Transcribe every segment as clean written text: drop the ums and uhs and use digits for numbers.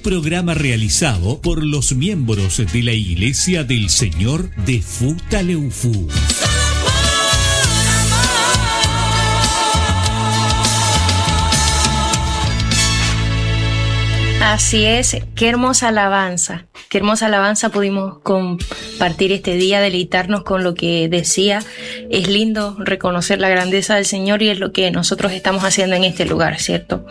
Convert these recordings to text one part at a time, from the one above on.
programa realizado por los miembros de la Iglesia del Señor de Futaleufú. Así es, qué hermosa alabanza pudimos compartir este día, deleitarnos con lo que decía. Es lindo reconocer la grandeza del Señor y es lo que nosotros estamos haciendo en este lugar, ¿cierto?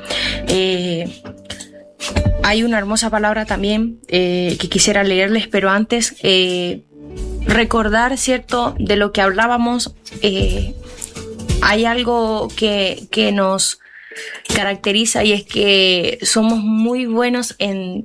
Hay una hermosa palabra también que quisiera leerles, pero antes recordar, ¿cierto?, de lo que hablábamos. Hay algo que nos caracteriza y es que somos muy buenos en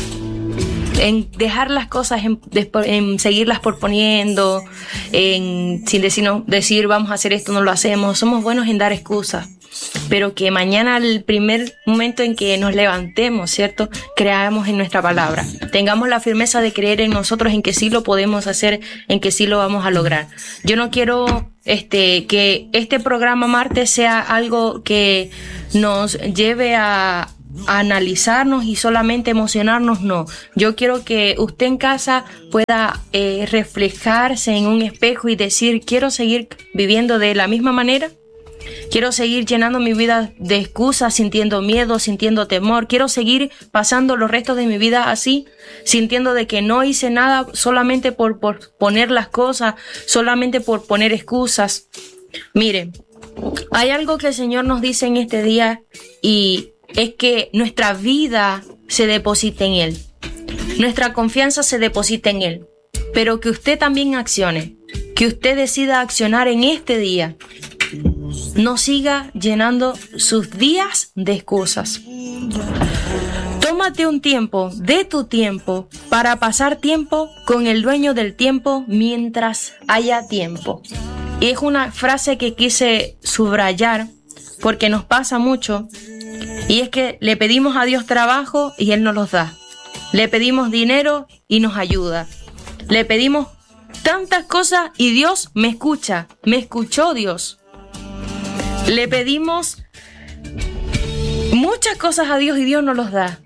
dejar las cosas, en seguirlas posponiendo, sin decir vamos a hacer esto, no lo hacemos. Somos buenos en dar excusas, pero que mañana, el primer momento en que nos levantemos, ¿cierto?, creamos en nuestra palabra, tengamos la firmeza de creer en nosotros, en que sí lo podemos hacer, en que sí lo vamos a lograr. Yo no quiero que este programa martes sea algo que nos lleve a analizarnos y solamente emocionarnos, no. Yo quiero que usted en casa pueda reflejarse en un espejo y decir, quiero seguir viviendo de la misma manera. Quiero seguir llenando mi vida de excusas, sintiendo miedo, sintiendo temor. Quiero seguir pasando los restos de mi vida así, sintiendo de que no hice nada solamente por poner las cosas, solamente por poner excusas. Miren, hay algo que el Señor nos dice en este día y es que nuestra vida se deposita en Él. Nuestra confianza se deposita en Él. Pero que usted también accione, que usted decida accionar en este día. No siga llenando sus días de excusas. Tómate un tiempo de tu tiempo para pasar tiempo con el dueño del tiempo mientras haya tiempo. Y es una frase que quise subrayar porque nos pasa mucho, y es que le pedimos a Dios trabajo y Él nos los da. Le pedimos dinero y nos ayuda. Le pedimos tantas cosas y Dios me escucha. Me escuchó Dios. Le pedimos muchas cosas a Dios y Dios nos los da.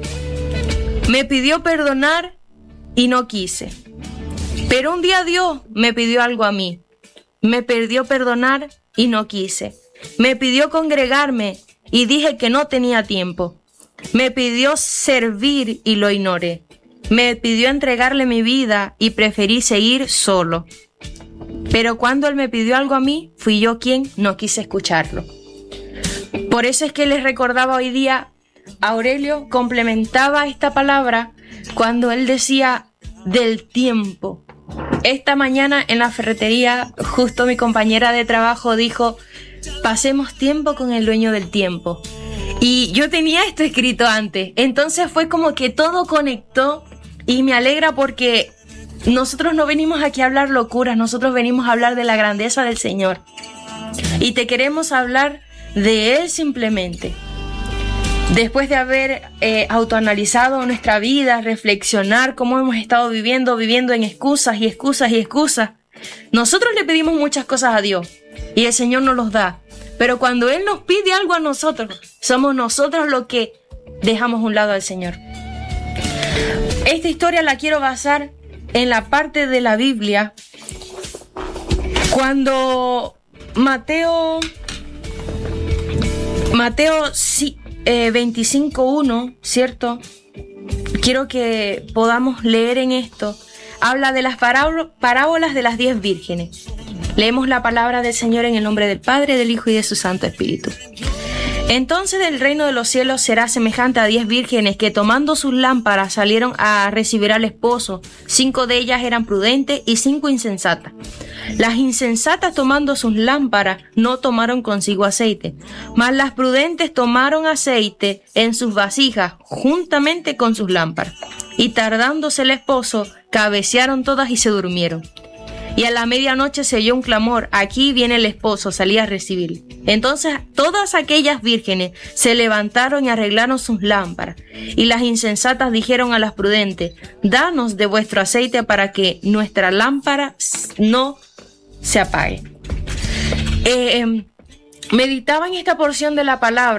Me pidió perdonar y no quise. Pero un día Dios me pidió algo a mí. Me pidió perdonar y no quise. Me pidió congregarme y dije que no tenía tiempo. Me pidió servir y lo ignoré. Me pidió entregarle mi vida y preferí seguir solo. Pero cuando Él me pidió algo a mí, fui yo quien no quise escucharlo. Por eso es que les recordaba hoy día, Aurelio complementaba esta palabra cuando él decía del tiempo. Esta mañana en la ferretería, justo mi compañera de trabajo dijo, pasemos tiempo con el dueño del tiempo. Y yo tenía esto escrito antes, entonces fue como que todo conectó y me alegra porque nosotros no venimos aquí a hablar locuras, nosotros venimos a hablar de la grandeza del Señor. Y te queremos hablar de Él simplemente. Después de haber autoanalizado nuestra vida, reflexionar cómo hemos estado viviendo en excusas y excusas y excusas, nosotros le pedimos muchas cosas a Dios y el Señor nos los da. Pero cuando Él nos pide algo a nosotros, somos nosotros los que dejamos a un lado al Señor. Esta historia la quiero basar en la parte de la Biblia cuando Mateo 25:1, ¿cierto? Quiero que podamos leer en esto. Habla de las parábolas de las 10 vírgenes. Leemos la palabra del Señor en el nombre del Padre, del Hijo y de su Santo Espíritu. Entonces el reino de los cielos será semejante a 10 vírgenes que tomando sus lámparas salieron a recibir al esposo. 5 de ellas eran prudentes y 5 insensatas. Las insensatas tomando sus lámparas no tomaron consigo aceite, mas las prudentes tomaron aceite en sus vasijas juntamente con sus lámparas. Y tardándose el esposo, cabecearon todas y se durmieron. Y a la medianoche se oyó un clamor, aquí viene el esposo, salí a recibirle. Entonces todas aquellas vírgenes se levantaron y arreglaron sus lámparas. Y las insensatas dijeron a las prudentes, danos de vuestro aceite para que nuestra lámpara no se apague. Meditaba en esta porción de la palabra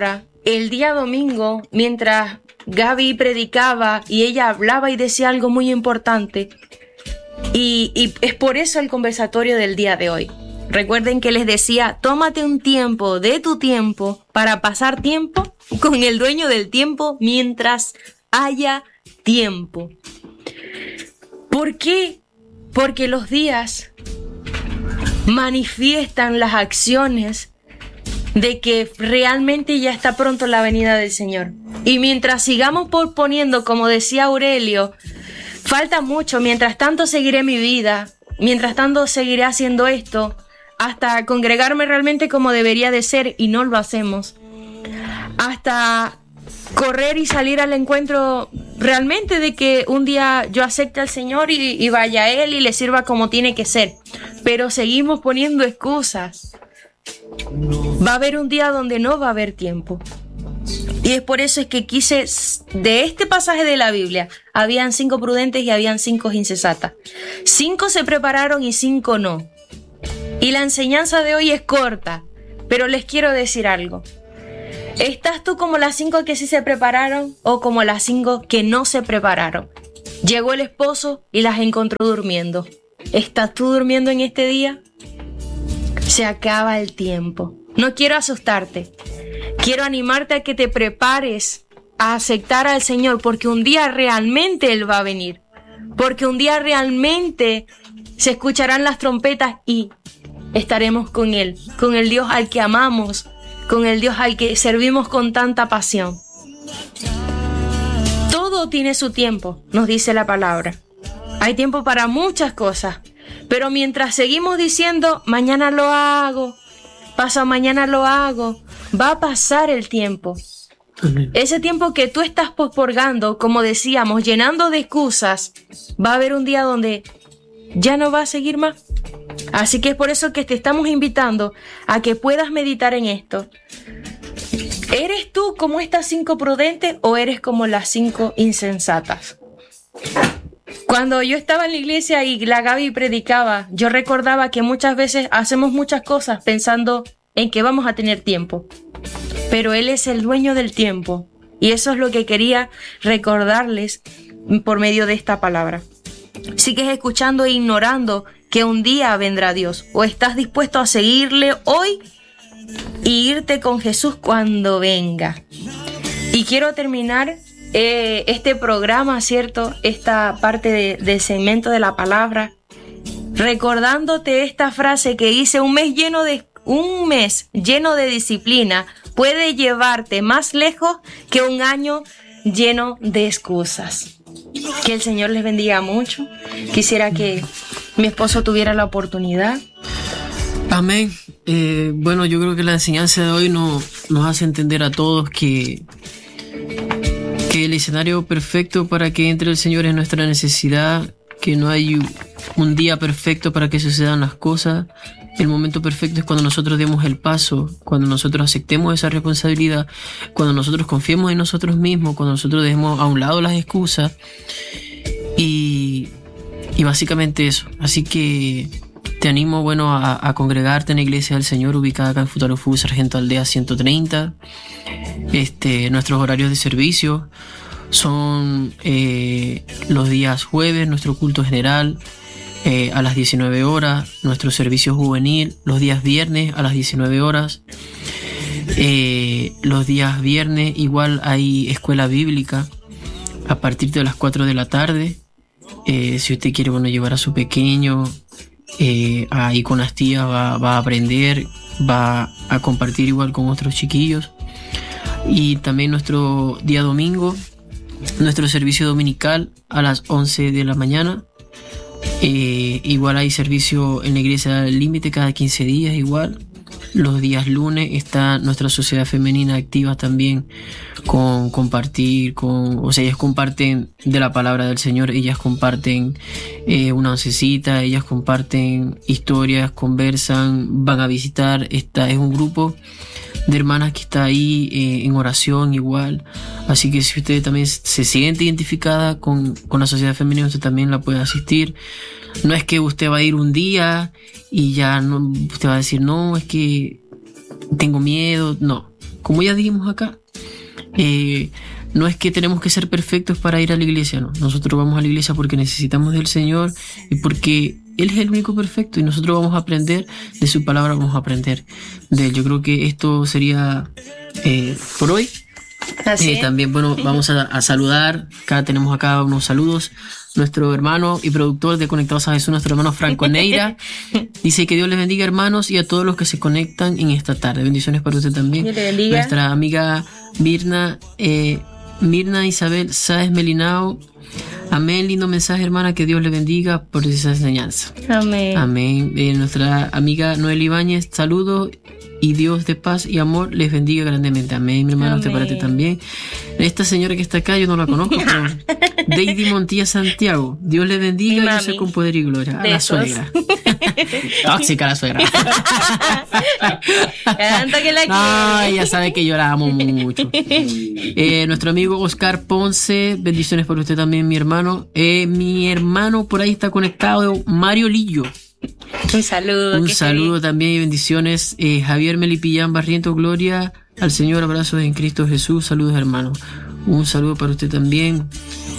el día domingo, mientras Gaby predicaba y ella hablaba y decía algo muy importante, y es por eso el conversatorio del día de hoy. Recuerden que les decía, tómate un tiempo de tu tiempo para pasar tiempo con el dueño del tiempo mientras haya tiempo. ¿Por qué? Porque los días manifiestan las acciones de que realmente ya está pronto la venida del Señor. Y mientras sigamos posponiendo, como decía Aurelio, falta mucho, mientras tanto seguiré mi vida, mientras tanto seguiré haciendo esto, hasta congregarme realmente como debería de ser, y no lo hacemos. Hasta correr y salir al encuentro realmente de que un día yo acepte al Señor y vaya a Él y le sirva como tiene que ser. Pero seguimos poniendo excusas. Va a haber un día donde no va a haber tiempo. Y es por eso es que quise, de este pasaje de la Biblia, habían 5 prudentes y habían 5 insensatas. 5 se prepararon y 5 no. Y la enseñanza de hoy es corta, pero les quiero decir algo. ¿Estás tú como las 5 que sí se prepararon o como las 5 que no se prepararon? Llegó el esposo y las encontró durmiendo. ¿Estás tú durmiendo en este día? Se acaba el tiempo. No quiero asustarte. Quiero animarte a que te prepares a aceptar al Señor, porque un día realmente Él va a venir. Porque un día realmente se escucharán las trompetas y estaremos con Él, con el Dios al que amamos, con el Dios al que servimos con tanta pasión. Todo tiene su tiempo, nos dice la palabra. Hay tiempo para muchas cosas, pero mientras seguimos diciendo, mañana lo hago, pasado mañana lo hago, va a pasar el tiempo. Amén. Ese tiempo que tú estás postergando, como decíamos, llenando de excusas, va a haber un día donde ya no va a seguir más. Así que es por eso que te estamos invitando a que puedas meditar en esto. ¿Eres tú como estas 5 prudentes o eres como las 5 insensatas? Cuando yo estaba en la iglesia y la Gaby predicaba, yo recordaba que muchas veces hacemos muchas cosas pensando en que vamos a tener tiempo. Pero Él es el dueño del tiempo. Y eso es lo que quería recordarles por medio de esta palabra. ¿Sigues escuchando e ignorando que un día vendrá Dios? ¿O estás dispuesto a seguirle hoy y irte con Jesús cuando venga? Y quiero terminar este programa, ¿cierto? Esta parte del segmento de la palabra, recordándote esta frase que dice: un mes lleno de disciplina puede llevarte más lejos que un año lleno de excusas. Que el Señor les bendiga mucho. Quisiera que mi esposo tuviera la oportunidad. Amén. Bueno, yo creo que la enseñanza de hoy nos hace entender a todos que el escenario perfecto para que entre el Señor es nuestra necesidad, que no hay un día perfecto para que sucedan las cosas. El momento perfecto es cuando nosotros demos el paso, cuando nosotros aceptemos esa responsabilidad, cuando nosotros confiemos en nosotros mismos, cuando nosotros dejemos a un lado las excusas y básicamente eso. Así que te animo, bueno, a congregarte en la iglesia del Señor ubicada acá en Futalufú, Sargento Aldea 130. Nuestros horarios de servicio son los días jueves, nuestro culto general a las 19 horas, nuestro servicio juvenil los días viernes a las 19 horas. Los días viernes igual hay escuela bíblica a partir de las 4 de la tarde. Si usted quiere, bueno, llevar a su pequeño ahí con las tías, va a aprender, va a compartir igual con otros chiquillos. Y también nuestro día domingo, nuestro servicio dominical a las 11 de la mañana. Igual hay servicio en la iglesia del límite cada 15 días igual. Los días lunes está nuestra sociedad femenina activa también con compartir, o sea, ellas comparten de la palabra del Señor, ellas comparten una oncecita, ellas comparten historias, conversan, van a visitar. Es un grupo de hermanas que está ahí en oración igual. Así que si usted también se siente identificada con la sociedad femenina, usted también la puede asistir. No es que usted va a ir un día y ya no, usted va a decir, no, es que tengo miedo. No, como ya dijimos acá, No es que tenemos que ser perfectos para ir a la iglesia, no. Nosotros vamos a la iglesia porque necesitamos del Señor y porque Él es el único perfecto y nosotros vamos a aprender de su palabra, vamos a aprender de Él. Yo creo que esto sería por hoy. También, bueno, vamos a saludar. Tenemos acá unos saludos. Nuestro hermano y productor de Conectados a Jesús, nuestro hermano Franco Neira, dice que Dios les bendiga, hermanos, y a todos los que se conectan en esta tarde. Bendiciones para usted también. Dios le bendiga. Nuestra amiga Mirna Isabel Sáez Melinao. Amén, lindo mensaje, hermana, que Dios le bendiga por esa enseñanza. Amén. Amén. Nuestra amiga Noel Ibáñez, saludos y Dios de paz y amor les bendiga grandemente. Amén, mi hermano, te para ti también. Esta señora que está acá, yo no la conozco, pero Deidi Montilla Santiago, Dios le bendiga y yo sé con poder y gloria. A la suegra. Tóxica la suegra. Tanto que la quiere. Ay, ya sabe que yo la amo mucho. Nuestro amigo Oscar Ponce, bendiciones por usted también, mi hermano. Mi hermano por ahí está conectado, Mario Lillo. Un saludo. Un saludo también y bendiciones. Javier Melipillán Barriento, gloria al Señor, abrazos en Cristo Jesús. Saludos, hermano. Un saludo para usted también.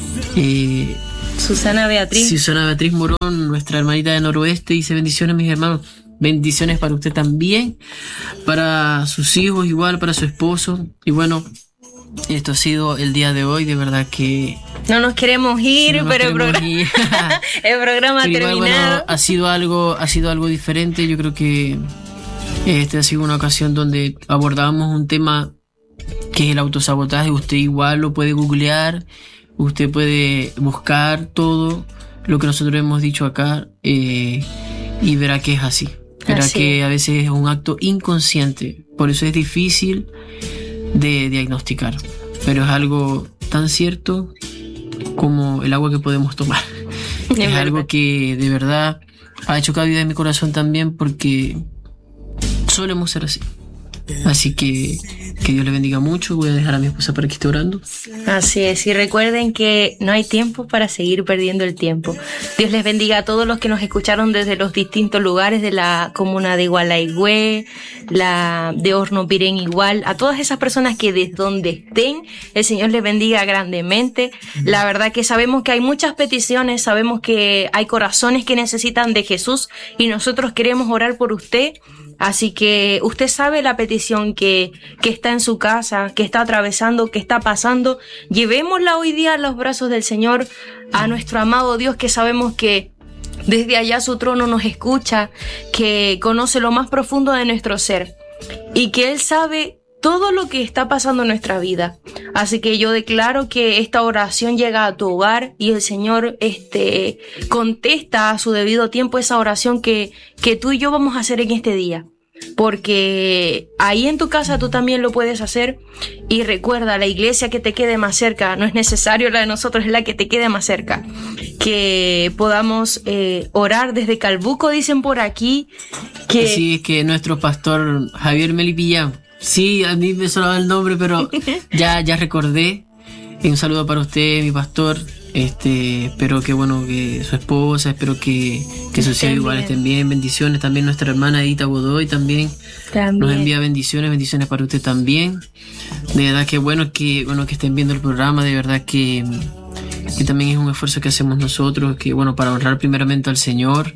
Susana Beatriz Morón, nuestra hermanita de Noroeste, dice bendiciones, mis hermanos. Bendiciones para usted también, para sus hijos, igual para su esposo. Y bueno, esto ha sido el día de hoy, de verdad que no nos queremos ir, pero el programa ha terminado. Bueno, ha sido algo diferente. Yo creo que ha sido una ocasión donde abordamos un tema que es el autosabotaje. Usted igual lo puede googlear, usted puede buscar todo lo que nosotros hemos dicho acá y verá que es así. Verá que a veces es un acto inconsciente, por eso es difícil de diagnosticar, pero es algo tan cierto como el agua que podemos tomar. Es algo que de verdad ha hecho cabida en mi corazón también, porque solemos ser así. Así que Dios le bendiga mucho. Voy a dejar a mi esposa para que esté orando. Así es, y recuerden que no hay tiempo para seguir perdiendo el tiempo. Dios les bendiga a todos los que nos escucharon desde los distintos lugares de la comuna de Gualaigüe, la de Horno Pirén igual, a todas esas personas que desde donde estén, el Señor les bendiga grandemente. La verdad que sabemos que hay muchas peticiones, sabemos que hay corazones que necesitan de Jesús y nosotros queremos orar por usted. Así que usted sabe la petición que está en su casa, que está atravesando, que está pasando. Llevémosla hoy día a los brazos del Señor, a nuestro amado Dios, que sabemos que desde allá su trono nos escucha, que conoce lo más profundo de nuestro ser y que Él sabe todo lo que está pasando en nuestra vida. Así que yo declaro que esta oración llega a tu hogar y el Señor contesta a su debido tiempo esa oración que tú y yo vamos a hacer en este día. Porque ahí en tu casa tú también lo puedes hacer. Y recuerda, la iglesia que te quede más cerca, no es necesario la de nosotros, es la que te quede más cerca. Que podamos orar desde Calbuco, dicen por aquí. Sí, es que nuestro pastor Javier Melipillán, sí, a mí me sonaba el nombre, pero ya recordé. Un saludo para usted, mi pastor. Espero que que su esposa, espero que sus hijos igual estén bien. Bendiciones también. Nuestra hermana Edita Godoy también nos envía bendiciones para usted también. De verdad que bueno que estén viendo el programa. De verdad que también es un esfuerzo que hacemos nosotros, que para honrar primeramente al Señor.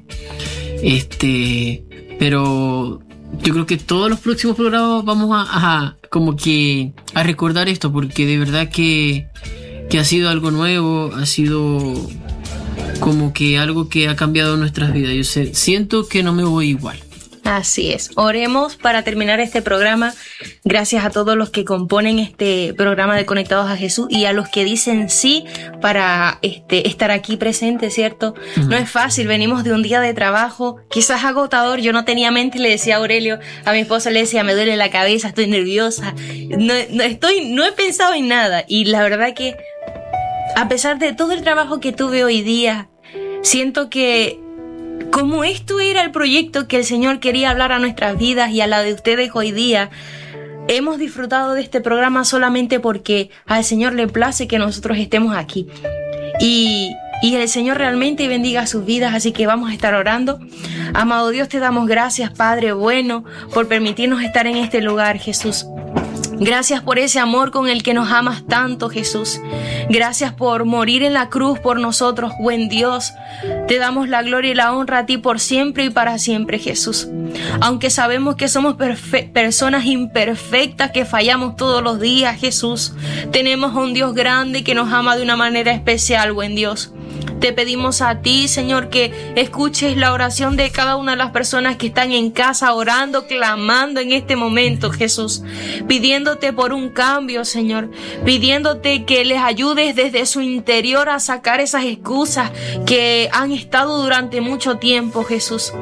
Pero yo creo que todos los próximos programas vamos a recordar esto, porque de verdad que ha sido algo nuevo, ha sido como que algo que ha cambiado nuestras vidas. Yo siento que no me voy igual. Así es. Oremos para terminar este programa. Gracias a todos los que componen este programa de Conectados a Jesús y a los que dicen sí para estar aquí presentes, ¿cierto? Uh-huh. No es fácil, venimos de un día de trabajo, quizás agotador. Yo no tenía mente, le decía a Aurelio, a mi esposa le decía, me duele la cabeza, estoy nerviosa, no he pensado en nada. Y la verdad que a pesar de todo el trabajo que tuve hoy día, siento que como esto era el proyecto que el Señor quería hablar a nuestras vidas y a la de ustedes hoy día, hemos disfrutado de este programa solamente porque al Señor le place que nosotros estemos aquí. Y el Señor realmente bendiga sus vidas, así que vamos a estar orando. Amado Dios, te damos gracias, Padre bueno, por permitirnos estar en este lugar, Jesús. Gracias por ese amor con el que nos amas tanto, Jesús. Gracias por morir en la cruz por nosotros, buen Dios. Te damos la gloria y la honra a ti por siempre y para siempre, Jesús. Aunque sabemos que somos personas imperfectas, que fallamos todos los días, Jesús, tenemos a un Dios grande que nos ama de una manera especial, buen Dios. Te pedimos a ti, Señor, que escuches la oración de cada una de las personas que están en casa orando, clamando en este momento, Jesús, pidiéndote por un cambio, Señor, pidiéndote que les ayudes desde su interior a sacar esas excusas que han estado durante mucho tiempo, Jesús.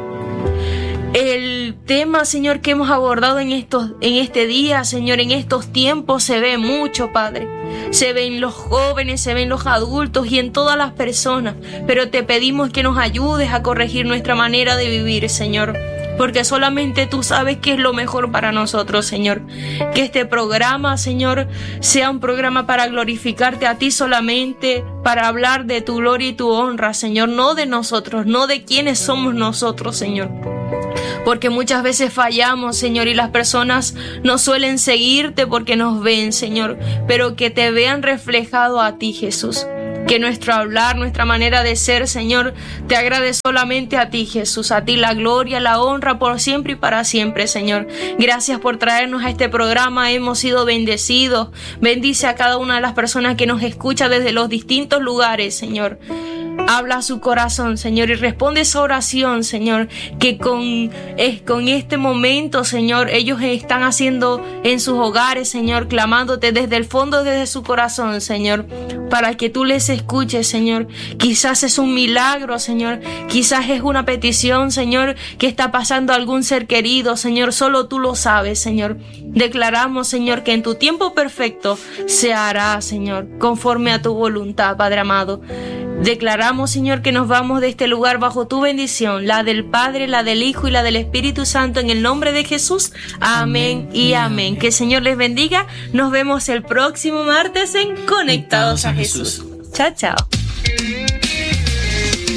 El tema, Señor, que hemos abordado en este día, Señor, en estos tiempos se ve mucho, Padre. Se ven los jóvenes, se ven los adultos y en todas las personas. Pero te pedimos que nos ayudes a corregir nuestra manera de vivir, Señor. Porque solamente tú sabes qué es lo mejor para nosotros, Señor. Que este programa, Señor, sea un programa para glorificarte a ti solamente, para hablar de tu gloria y tu honra, Señor. No de nosotros, no de quiénes somos nosotros, Señor. Porque muchas veces fallamos, Señor, y las personas no suelen seguirte porque nos ven, Señor, pero que te vean reflejado a ti, Jesús. Que nuestro hablar, nuestra manera de ser, Señor, te agrade solamente a ti, Jesús. A ti la gloria, la honra por siempre y para siempre, Señor. Gracias por traernos a este programa. Hemos sido bendecidos. Bendice a cada una de las personas que nos escucha desde los distintos lugares, Señor. Habla a su corazón, Señor, y responde esa oración, Señor, que con este momento, Señor, ellos están haciendo en sus hogares, Señor, clamándote desde el fondo, desde su corazón, Señor, para que tú les escuches, Señor. Quizás es un milagro, Señor, quizás es una petición, Señor, que está pasando a algún ser querido, Señor, solo tú lo sabes, Señor. Declaramos, Señor, que en tu tiempo perfecto se hará, Señor, conforme a tu voluntad, Padre amado. Declaramos, Señor, que nos vamos de este lugar bajo tu bendición, la del Padre, la del Hijo y la del Espíritu Santo, en el nombre de Jesús. Amén y amén. Que el Señor les bendiga. Nos vemos el próximo martes en Conectados a Jesús. Chao, chao.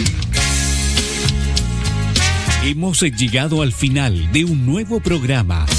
Hemos llegado al final de un nuevo programa.